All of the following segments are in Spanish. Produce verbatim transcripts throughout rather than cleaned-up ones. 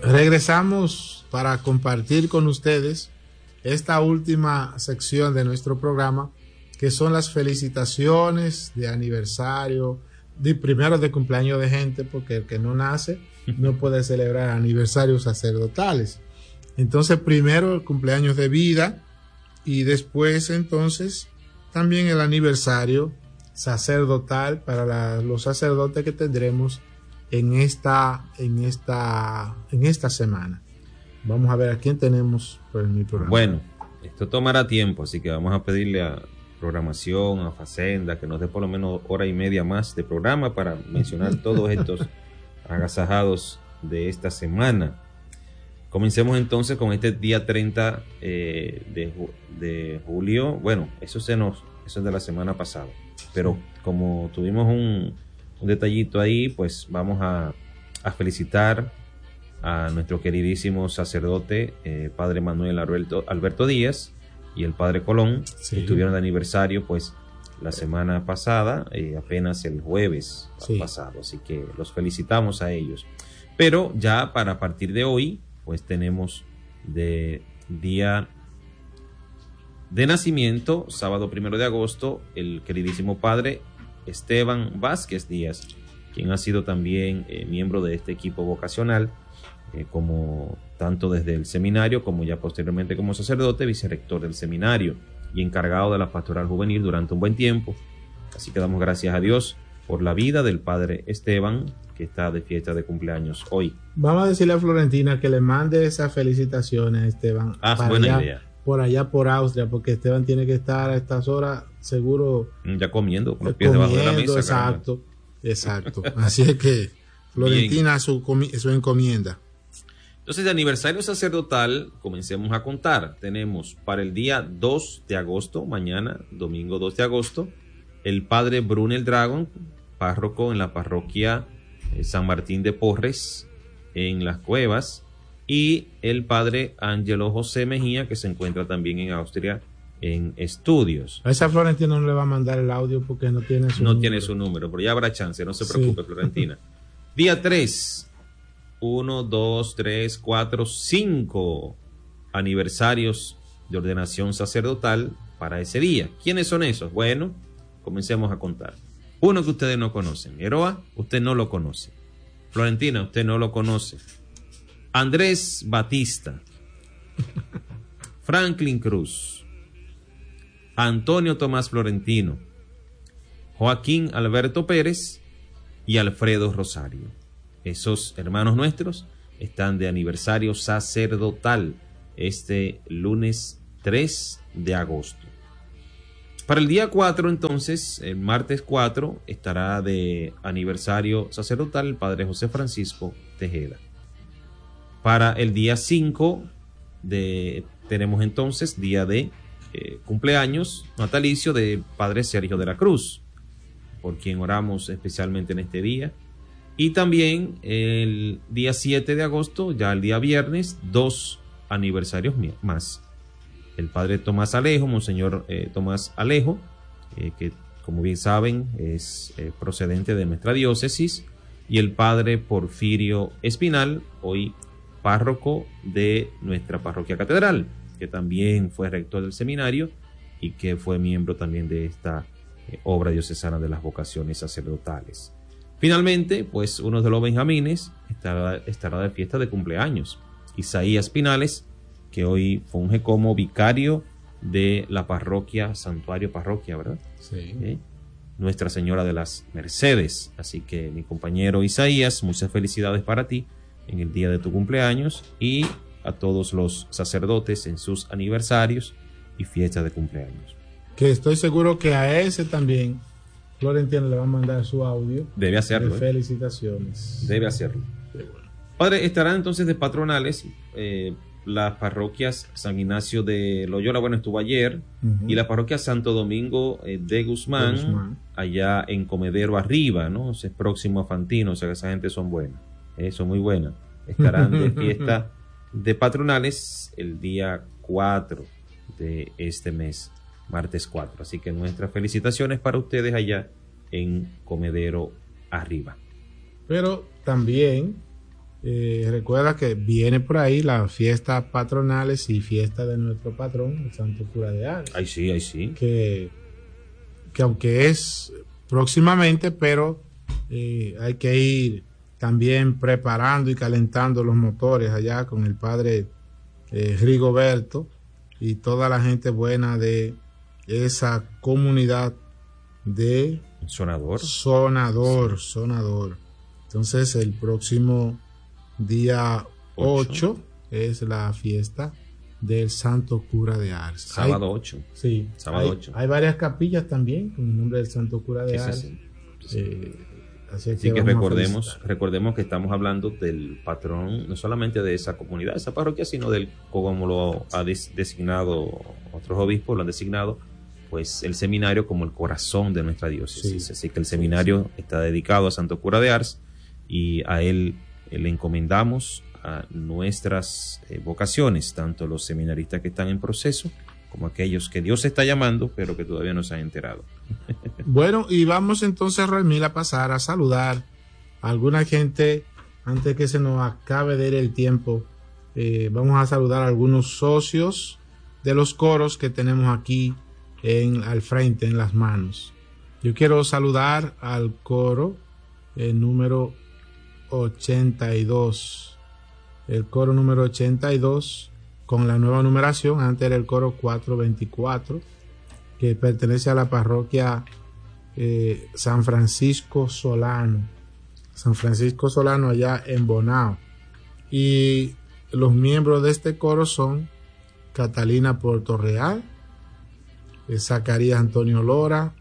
Regresamos para compartir con ustedes esta última sección de nuestro programa, que son las felicitaciones de aniversario, de primero de cumpleaños de gente, porque el que no nace no puede celebrar aniversarios sacerdotales. Entonces, primero el cumpleaños de vida y después entonces también el aniversario sacerdotal para la, los sacerdotes que tendremos en esta, en esta, en esta semana. Vamos a ver a quién tenemos por mi programa. Bueno, esto tomará tiempo, así que vamos a pedirle a programación, a Facenda, que nos dé por lo menos hora y media más de programa para mencionar todos estos agasajados de esta semana. Comencemos entonces con este día treinta eh, de, de julio. Bueno, eso se nos, eso es de la semana pasada, pero como tuvimos un, un detallito ahí, pues vamos a, a felicitar a nuestro queridísimo sacerdote, eh, Padre Manuel Alberto, Alberto Díaz, y el Padre Colón, sí, que estuvieron de aniversario pues la semana pasada, eh, apenas el jueves sí. pasado, así que los felicitamos a ellos. Pero ya para partir de hoy, pues tenemos de día de nacimiento, sábado primero de agosto, el queridísimo Padre Esteban Vázquez Díaz, quien ha sido también eh, miembro de este equipo vocacional, eh, como tanto desde el seminario como ya posteriormente como sacerdote, vicerrector del seminario y encargado de la pastoral juvenil durante un buen tiempo. Así que damos gracias a Dios por la vida del Padre Esteban, que está de fiesta de cumpleaños hoy. Vamos a decirle a Florentina que le mande esas felicitaciones a Esteban. Ah, buena allá, idea. Por allá por Austria, porque Esteban tiene que estar a estas horas seguro. Ya comiendo, con los pies debajo de la mesa. Exacto, caramba. exacto. Así es que Florentina, su, su encomienda. Entonces, de aniversario sacerdotal, comencemos a contar. Tenemos para el día dos de agosto, mañana, domingo dos de agosto, el Padre Brunel Dragon, párroco en la parroquia San Martín de Porres, en Las Cuevas, y el Padre Ángelo José Mejía, que se encuentra también en Austria en estudios. A esa Florentina no le va a mandar el audio porque no tiene su no número. tiene su número, pero ya habrá chance, no se preocupe, sí. Florentina. Día tres, uno, dos, tres, cuatro, cinco aniversarios de ordenación sacerdotal para ese día. ¿Quiénes son esos? Bueno, comencemos a contar. Uno que ustedes no conocen. Eroa, usted no lo conoce. Florentina, usted no lo conoce. Andrés Batista. Franklin Cruz. Antonio Tomás Florentino. Joaquín Alberto Pérez y Alfredo Rosario. Esos hermanos nuestros están de aniversario sacerdotal este lunes tres de agosto. Para el día cuatro, entonces, el martes cuatro, estará de aniversario sacerdotal el Padre José Francisco Tejeda. Para el día cinco, de, tenemos entonces día de eh, cumpleaños natalicio de Padre Sergio de la Cruz, por quien oramos especialmente en este día. Y también el día siete de agosto, ya el día viernes, dos aniversarios más. El Padre Tomás Alejo, Monseñor eh, Tomás Alejo, eh, que como bien saben es eh, procedente de nuestra diócesis, y el Padre Porfirio Espinal, hoy párroco de nuestra parroquia catedral, que también fue rector del seminario y que fue miembro también de esta eh, obra diocesana de las vocaciones sacerdotales. Finalmente, pues uno de los benjamines estará, estará de fiesta de cumpleaños, Isaías Pinales, que hoy funge como vicario de la parroquia, Santuario Parroquia, ¿verdad? Sí. ¿Eh? Nuestra Señora de las Mercedes. Así que, mi compañero Isaías, muchas felicidades para ti en el día de tu cumpleaños y a todos los sacerdotes en sus aniversarios y fiestas de cumpleaños. Que estoy seguro que a ese también Florentino le va a mandar su audio. Debe hacerlo. De felicitaciones. ¿eh? Debe hacerlo. Sí, bueno. Padre, estarán entonces de patronales eh, las parroquias San Ignacio de Loyola, bueno, estuvo ayer, uh-huh. y la parroquia Santo Domingo eh, de, Guzmán, de Guzmán, allá en Comedero Arriba, ¿no? Es próximo a Fantino, o sea que esa gente son buenas, eh, son muy buenas. Estarán de fiesta de patronales el día cuatro de este mes, martes cuatro. Así que nuestras felicitaciones para ustedes allá en Comedero Arriba. Pero también Eh, recuerda que viene por ahí las fiestas patronales y fiesta de nuestro patrón, el Santo Cura de Ars. Ay, sí, ay, sí. Que, que aunque es próximamente, pero eh, hay que ir también preparando y calentando los motores allá con el padre eh, Rigoberto y toda la gente buena de esa comunidad de Sonador. Sonador, sí. Sonador. Entonces el próximo día ocho es la fiesta del Santo Cura de Ars. Sábado ocho. Sí. Sábado hay, ocho. Hay varias capillas también con el nombre del Santo Cura de Ese Ars. sí. Sí. Eh, así Así que, que recordemos, recordemos que estamos hablando del patrón, no solamente de esa comunidad, esa parroquia, sino del, como lo ha des, designado otros obispos, lo han designado, pues el seminario como el corazón de nuestra diócesis. Sí. Así que el seminario sí. está dedicado a Santo Cura de Ars y a él le encomendamos a nuestras eh, vocaciones, tanto los seminaristas que están en proceso, como aquellos que Dios está llamando, pero que todavía no se han enterado. Bueno, y vamos entonces, Roemil, a pasar a saludar a alguna gente antes que se nos acabe de ir el tiempo. Eh, vamos a saludar a algunos socios de los coros que tenemos aquí en, al frente, en las manos. Yo quiero saludar al coro el número ochenta y dos. El coro número ochenta y dos. Con la nueva numeración, antes era el coro cuatrocientos veinticuatro, que pertenece a la parroquia eh, San Francisco Solano, San Francisco Solano allá en Bonao. Y los miembros de este coro son Catalina Portorreal, eh, Zacarías Antonio Lora,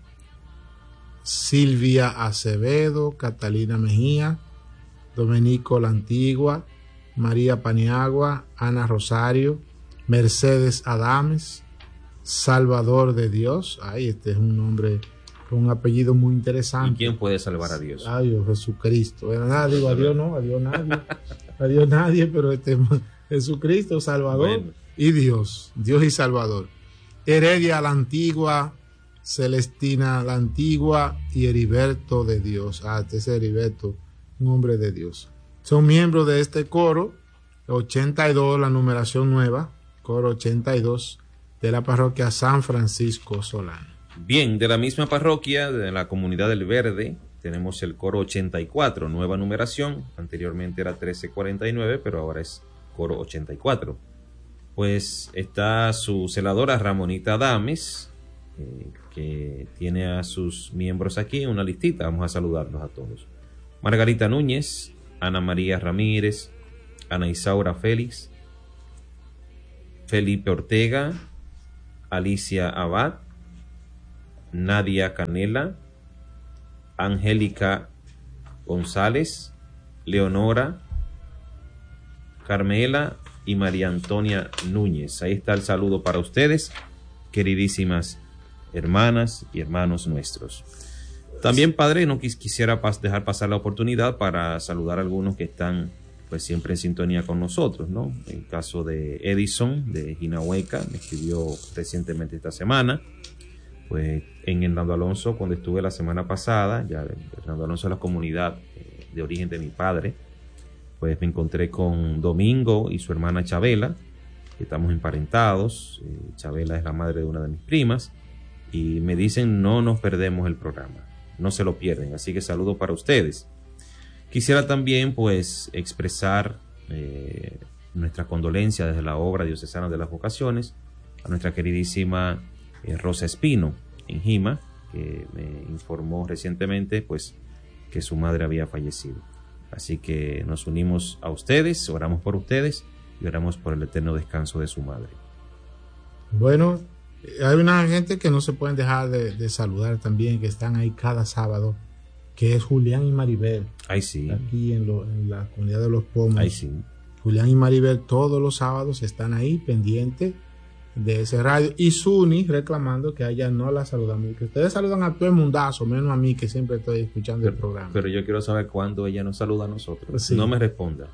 Silvia Acevedo, Catalina Mejía, Domenico La Antigua, María Paniagua, Ana Rosario, Mercedes Adames, Salvador de Dios. Ay, este es un nombre con un apellido muy interesante. ¿Y quién puede salvar a Dios? Ay, Dios, Jesucristo. Ah, digo, a Dios no, a Dios nadie. A Dios nadie, pero este Jesucristo, Salvador bueno. y Dios. Dios y Salvador. Heredia la Antigua, Celestina la Antigua y Heriberto de Dios. Ah, este es Heriberto, un hombre de Dios. Son miembros de este coro, ochenta y dos, la numeración nueva, coro ochenta y dos, de la parroquia San Francisco Solano. Bien, de la misma parroquia, de la Comunidad del Verde, tenemos el coro ochenta y cuatro, nueva numeración, anteriormente era trece cuarenta y nueve, pero ahora es coro ochenta y cuatro. Pues está su celadora Ramonita Adames, eh, que tiene a sus miembros aquí en una listita, vamos a saludarlos a todos. Margarita Núñez, Ana María Ramírez, Ana Isaura Félix, Felipe Ortega, Alicia Abad, Nadia Canela, Angélica González, Leonora, Carmela y María Antonia Núñez. Ahí está el saludo para ustedes, queridísimas hermanas y hermanos nuestros. También, padre, no quis quisiera pas dejar pasar la oportunidad para saludar a algunos que están pues siempre en sintonía con nosotros, ¿no? El caso de Edison de Jinahueca, me escribió recientemente esta semana. Pues en Hernando Alonso, cuando estuve la semana pasada, ya Hernando Alonso es la comunidad eh, de origen de mi padre, pues me encontré con Domingo y su hermana Chabela, que estamos emparentados. eh, Chabela es la madre de una de mis primas, y me dicen no nos perdemos el programa. No se lo pierden, así que saludo para ustedes. Quisiera también pues expresar eh, nuestra condolencia desde la obra diocesana de las vocaciones a nuestra queridísima eh, Rosa Espino en Jima, que me informó recientemente pues que su madre había fallecido. Así que nos unimos a ustedes, oramos por ustedes y oramos por el eterno descanso de su madre. Bueno, hay una gente que no se pueden dejar de, de saludar también, que están ahí cada sábado, que es Julián y Maribel. Ay, sí. Aquí en, lo, en la comunidad de Los Pomos. Ay, sí. Julián y Maribel todos los sábados están ahí pendientes de ese radio. Y Suni reclamando que a ella no la saludamos. Que ustedes saludan a todo el mundazo, menos a mí que siempre estoy escuchando pero, el programa. Pero yo quiero saber cuándo ella nos saluda a nosotros. Sí. No me responda.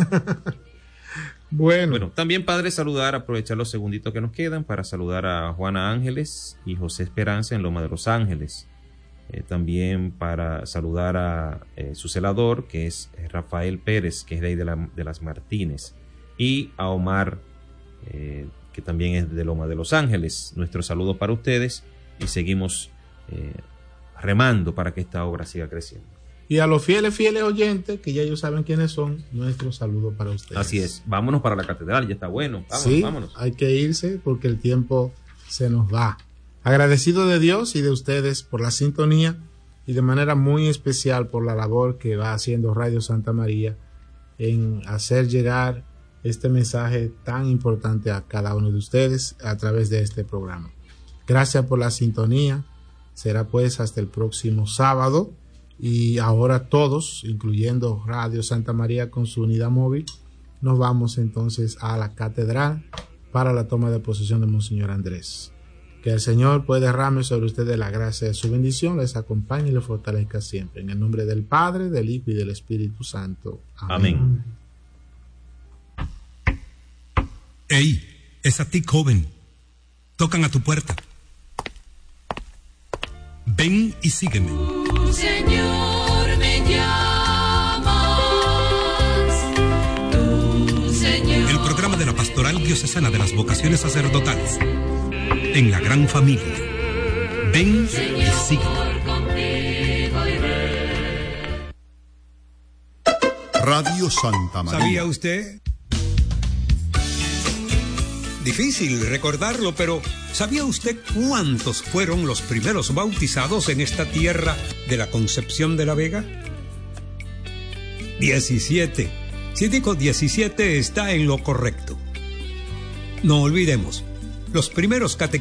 Bueno. bueno, también, padre, saludar, aprovechar los segunditos que nos quedan para saludar a Juana Ángeles y José Esperanza en Loma de los Ángeles. Eh, también para saludar a eh, su celador, que es Rafael Pérez, que es de ahí de, la, de las Martínez, y a Omar, eh, que también es de Loma de Los Ángeles. Nuestro saludo para ustedes y seguimos eh, remando para que esta obra siga creciendo. Y a los fieles, fieles oyentes, que ya ellos saben quiénes son, nuestro saludo para ustedes. Así es, vámonos para la catedral, ya está bueno. Vámonos, sí, vámonos. Hay que irse porque el tiempo se nos va. Agradecido de Dios y de ustedes por la sintonía y de manera muy especial por la labor que va haciendo Radio Santa María en hacer llegar este mensaje tan importante a cada uno de ustedes a través de este programa. Gracias por la sintonía. Será pues hasta el próximo sábado. Y ahora todos, incluyendo Radio Santa María con su unidad móvil, nos vamos entonces a la catedral para la toma de posesión de Monseñor Andrés. Que el Señor pues derrame sobre ustedes la gracia de su bendición, les acompañe y les fortalezca siempre. En el nombre del Padre, del Hijo y del Espíritu Santo. Amén. Amén. Ey, es a ti, joven. Tocan a tu puerta. Ven y sígueme. Tu Señor me llamas. Tu Señor. El programa de la Pastoral Diocesana de las Vocaciones Sacerdotales. En la gran familia. Ven y sígueme. Radio Santa María. ¿Sabía usted? Difícil recordarlo, pero ¿sabía usted cuántos fueron los primeros bautizados en esta tierra de la Concepción de la Vega? diecisiete. Si digo diecisiete, está en lo correcto. No olvidemos, los primeros catequistas